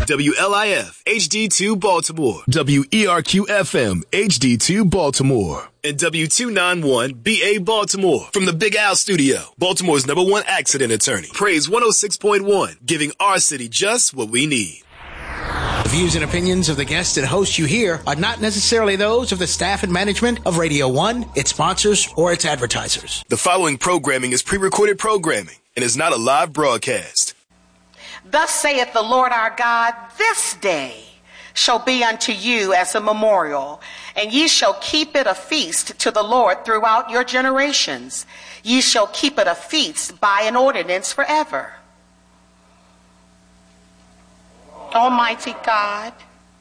WLIF HD2 Baltimore, WERQ FM HD2 Baltimore, and W291 BA Baltimore. From the Big Al Studio, Baltimore's #1 accident attorney. Praise 106.1, giving our city just what we need. The views and opinions of the guests and hosts you hear are not necessarily those of the staff and management of Radio 1, its sponsors, or its advertisers. The following programming is pre-recorded programming and is not a live broadcast. Thus saith the Lord our God, this day shall be unto you as a memorial, and ye shall keep it a feast to the Lord throughout your generations. Ye shall keep it a feast by an ordinance forever. Almighty God,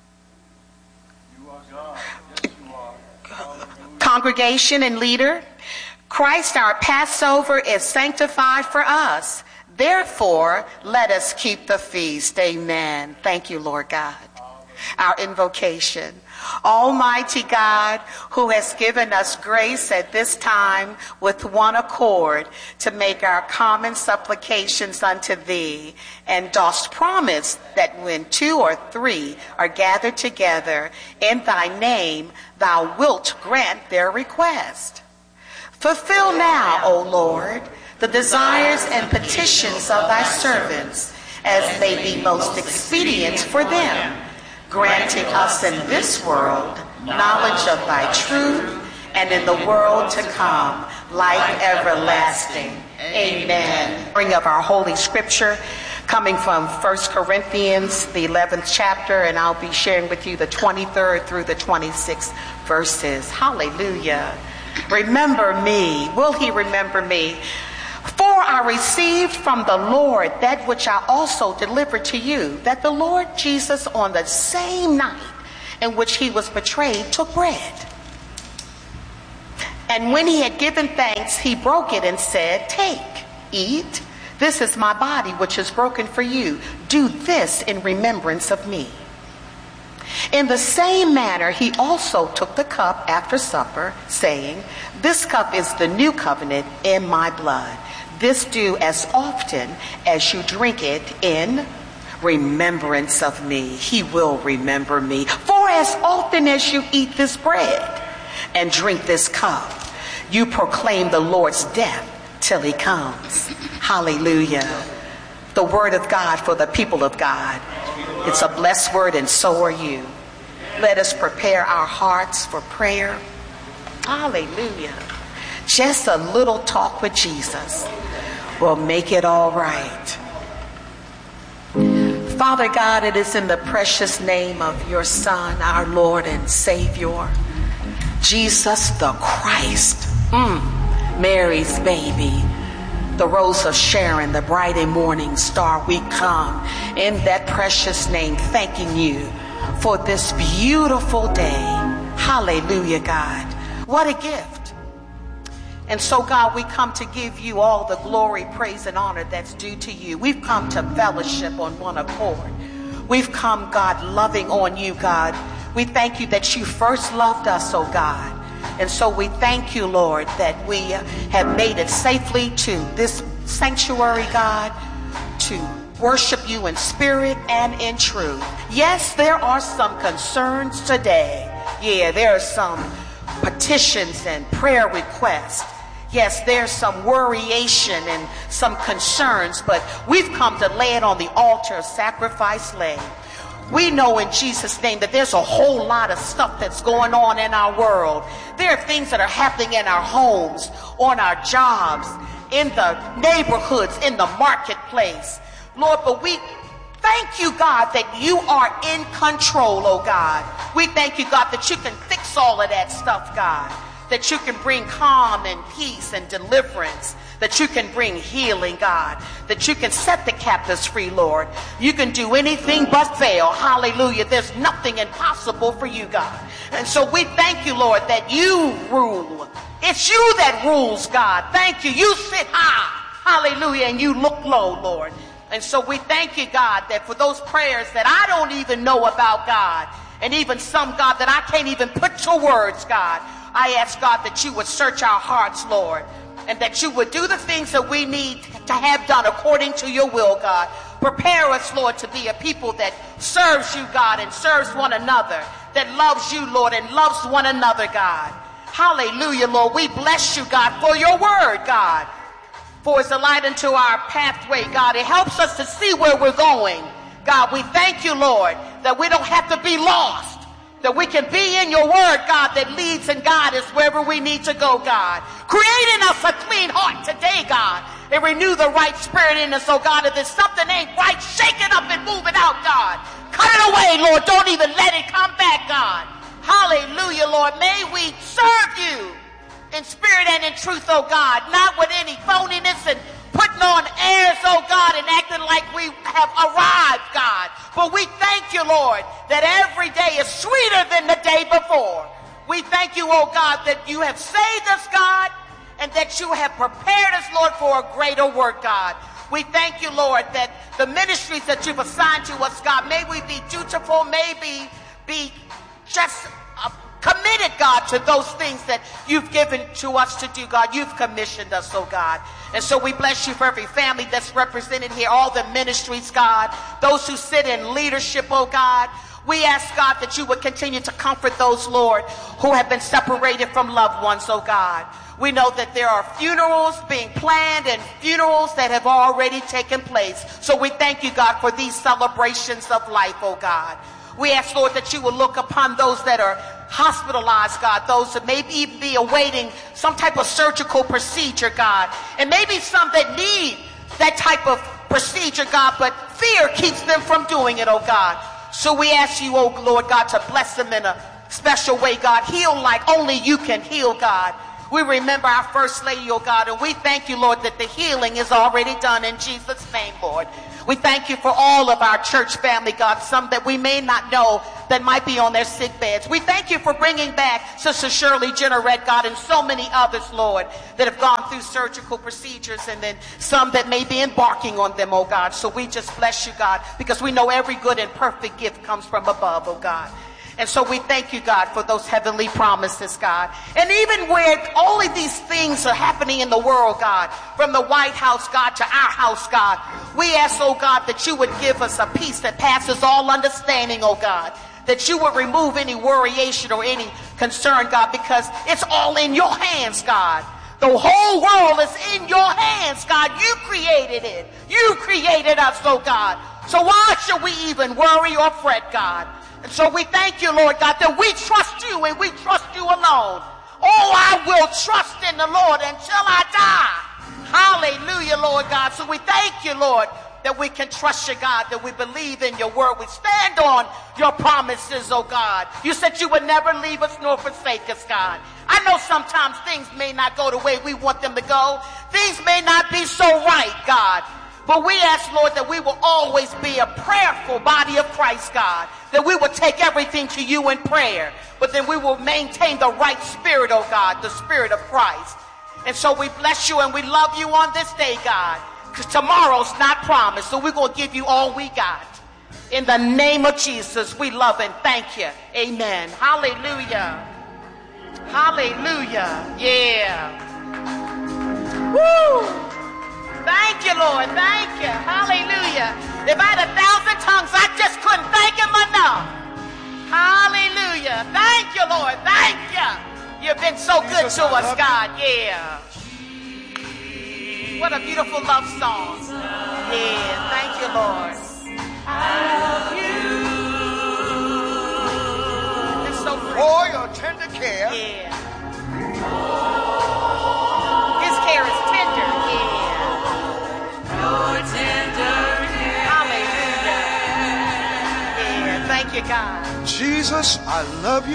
congregation and leader, Christ our Passover is sanctified for us. Therefore, let us keep the feast. Amen. Thank you, Lord God. Our invocation. Almighty God, who has given us grace at this time with one accord to make our common supplications unto thee, and dost promise that when 2 or 3 are gathered together in thy name, thou wilt grant their request. Fulfill now, O Lord, the desires and petitions of thy servants, as may be most expedient for them, granting us in this world knowledge of thy truth, and in the world to come, life everlasting. Amen. Bring up our Holy Scripture coming from 1 Corinthians, the 11th chapter, and I'll be sharing with you the 23rd through the 26th verses. Hallelujah. Remember me. Will he remember me? For I received from the Lord that which I also delivered to you, that the Lord Jesus on the same night in which he was betrayed took bread. And when he had given thanks, he broke it and said, take, eat. This is my body which is broken for you. Do this in remembrance of me. In the same manner, he also took the cup after supper, saying, this cup is the new covenant in my blood. This do as often as you drink it in remembrance of me. He will remember me. For as often as you eat this bread and drink this cup, you proclaim the Lord's death till he comes. Hallelujah. The word of God for the people of God. It's a blessed word, and so are you. Let us prepare our hearts for prayer. Hallelujah. Just a little talk with Jesus will make it all right. Father God, it is in the precious name of your Son, our Lord and Savior, Jesus the Christ, Mary's baby, the rose of Sharon, the bright and morning star. We come in that precious name, thanking you for this beautiful day. Hallelujah, God. What a gift. And so, God, we come to give you all the glory, praise, and honor that's due to you. We've come to fellowship on one accord. We've come, God, loving on you, God. We thank you that you first loved us, oh God. And so we thank you, Lord, that we have made it safely to this sanctuary, God, to worship you in spirit and in truth. Yes, there are some concerns today. Yeah, there are some petitions and prayer requests. Yes, there's some worryation and some concerns, but we've come to lay it on the altar of sacrifice laid. We know in Jesus' name that there's a whole lot of stuff that's going on in our world. There are things that are happening in our homes, on our jobs, in the neighborhoods, in the marketplace. Lord, but we thank you, God, that you are in control, oh God. We thank you, God, that you can fix all of that stuff, God. That you can bring calm and peace and deliverance. That you can bring healing, God. That you can set the captives free, Lord. You can do anything but fail. Hallelujah. There's nothing impossible for you, God. And so we thank you, Lord, that you rule. It's you that rules, God. Thank you. You sit high. Hallelujah. And you look low, Lord. And so we thank you, God, that for those prayers that I don't even know about, God, and even some, God, that I can't even put to words, God, I ask, God, that you would search our hearts, Lord, and that you would do the things that we need to have done according to your will, God. Prepare us, Lord, to be a people that serves you, God, and serves one another, that loves you, Lord, and loves one another, God. Hallelujah, Lord. We bless you, God, for your word, God. For it's a light unto our pathway, God. It helps us to see where we're going. God, we thank you, Lord, that we don't have to be lost, that we can be in your word, God, that leads and guides us wherever we need to go, God. Create in us a clean heart today, God, and renew the right spirit in us, oh God. If there's something ain't right, shake it up and move it out, God. Cut it away, Lord. Don't even let it come back, God. Hallelujah, Lord. May we serve you in spirit and in truth, oh God, not with any phoniness and putting on airs, oh God, and acting like we have arrived, God. But we thank you, Lord, that every day is sweeter than the day before. We thank you, oh God, that you have saved us, God, and that you have prepared us, Lord, for a greater work, God. We thank you, Lord, that the ministries that you've assigned to us, God, may we be dutiful, may we be just committed, God, to those things that you've given to us to do, God. You've commissioned us, oh God. And so we bless you for every family that's represented here, all the ministries, God, those who sit in leadership, oh God. We ask, God, that you would continue to comfort those, Lord, who have been separated from loved ones, oh God. We know that there are funerals being planned and funerals that have already taken place. So we thank you, God, for these celebrations of life, oh God. We ask, Lord, that you will look upon those that are hospitalized, God, those that may even be awaiting some type of surgical procedure, God, and maybe some that need that type of procedure, God, but fear keeps them from doing it, oh God. So we ask you, oh Lord God, to bless them in a special way, God. Heal like only you can heal, God. We remember our First Lady, oh God, and we thank you, Lord, that the healing is already done in Jesus' name, Lord. We thank you for all of our church family, God, some that we may not know that might be on their sick beds. We thank you for bringing back Sister Shirley Jennerette, God, and so many others, Lord, that have gone through surgical procedures, and then some that may be embarking on them, oh God. So we just bless you, God, because we know every good and perfect gift comes from above, oh God. And so we thank you, God, for those heavenly promises, God. And even where all of these things are happening in the world, God, from the White House, God, to our house, God, we ask, oh God, that you would give us a peace that passes all understanding, oh God, that you would remove any worryation or any concern, God, because it's all in your hands, God. The whole world is in your hands, God. You created it. You created us, oh God. So why should we even worry or fret, God? And so we thank you, Lord God, that we trust you and we trust you alone. Oh, I will trust in the Lord until I die. Hallelujah, Lord God. So we thank you, Lord, that we can trust you, God, that we believe in your word. We stand on your promises, oh God. You said you would never leave us nor forsake us, God. I know sometimes things may not go the way we want them to go. Things may not be so right, God. But we ask, Lord, that we will always be a prayerful body of Christ, God. That we will take everything to you in prayer. But then we will maintain the right spirit, oh God, the spirit of Christ. And so we bless you and we love you on this day, God. Because tomorrow's not promised. So we're going to give you all we got. In the name of Jesus, we love and thank you. Amen. Hallelujah. Hallelujah. Yeah. Woo. Thank you, Lord. Thank you. Hallelujah. If I had 1,000 tongues, I just couldn't thank him enough. Hallelujah. Thank you, Lord. Thank you. You've been so good to us, God. Yeah. What a beautiful love song. Yeah. Thank you, Lord. I love you. It's so free. For your tender care. Yeah. His care is tender. Yeah. Hallelujah. Yeah, thank you, God. Jesus, I love you.